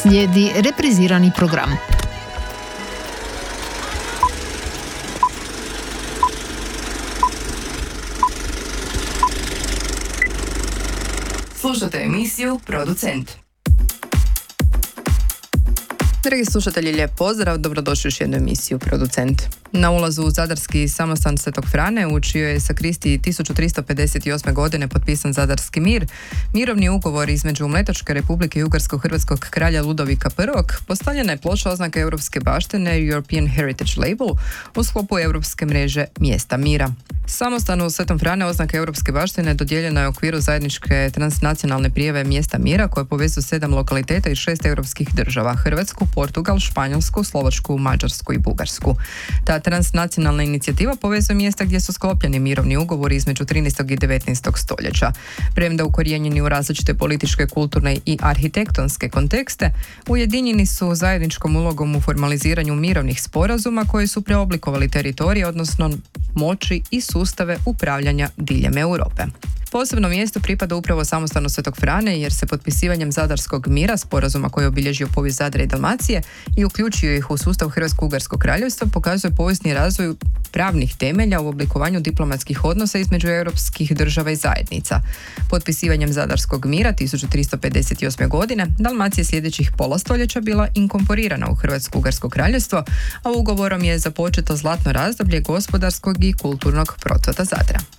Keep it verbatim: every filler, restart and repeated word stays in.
Slijedi reprizirani program. Slušate emisiju Producent. Dragi slušatelji, lijep pozdrav, dobrodošli u još jednu emisiju Producent. Na ulazu u zadarski samostan Svetog Frane, u čijoj je sakristi tisuću tristo pedeset osme. godine potpisan Zadarski mir, mirovni ugovor između Mletačke Republike i Ugarsko-hrvatskog kralja Ludovika prvog, postavljena je ploča oznake europske baštine European Heritage Label u sklopu europske mreže Mjesta mira. Samostanu u Svetom Frane oznaka europske baštine dodijeljena je u okviru zajedničke transnacionalne prijave Mjesta mira koje povezuju sedam lokaliteta i šest europskih država: Hrvatsku, Portugal, Španjolsku, Slovačku, Mađarsku i Bugarsku. Ta transnacionalna inicijativa povezuje mjesta gdje su sklopljeni mirovni ugovori između trinaestog i devetnaestog stoljeća. Premda ukorijenjeni u različite političke, kulturne i arhitektonske kontekste, ujedinjeni su zajedničkom ulogom u formaliziranju mirovnih sporazuma koji su preoblikovali teritorije, odnosno moći i sustave upravljanja diljem Europe. Posebno mjesto pripada upravo samostanu Svetog Frane jer se potpisivanjem Zadarskog mira, sporazuma koji je obilježio povijest Zadra i Dalmacije i uključio ih u sustav Hrvatsko-Ugarskog kraljevstva, pokazuje povijesni razvoj pravnih temelja u oblikovanju diplomatskih odnosa između europskih država i zajednica. Potpisivanjem Zadarskog mira tisuću tristo pedeset osme. godine Dalmacija sljedećih pola stoljeća bila inkorporirana u Hrvatsko-Ugarsko kraljevstvo, a ugovorom je započeto zlatno razdoblje gospodarskog i kulturnog procvata Zadra.